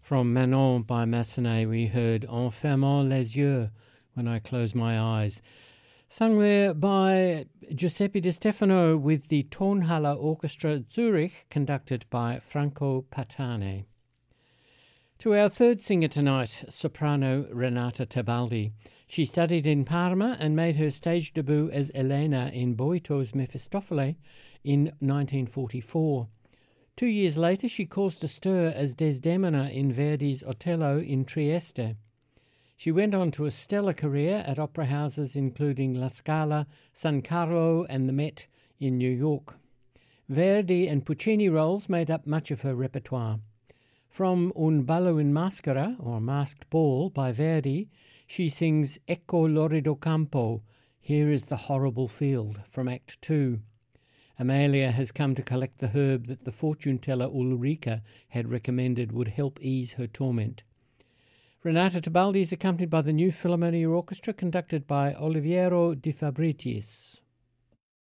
From Manon by Massenet, we heard En fermant les yeux, When I Close My Eyes, sung there by Giuseppe Di Stefano with the Tonhalle Orchestra Zurich, conducted by Franco Patane. To our third singer tonight, soprano Renata Tebaldi. She studied in Parma and made her stage debut as Elena in Boito's Mefistofele in 1944. 2 years later, she caused a stir as Desdemona in Verdi's Otello in Trieste. She went on to a stellar career at opera houses including La Scala, San Carlo and the Met in New York. Verdi and Puccini roles made up much of her repertoire. From Un ballo in maschera, or Masked Ball, by Verdi, she sings Ecco l'orrido campo, Here is the Horrible Field, from Act 2. Amalia has come to collect the herb that the fortune teller Ulrica had recommended would help ease her torment. Renata Tebaldi is accompanied by the New Philharmonia Orchestra, conducted by Oliviero Di Fabritis.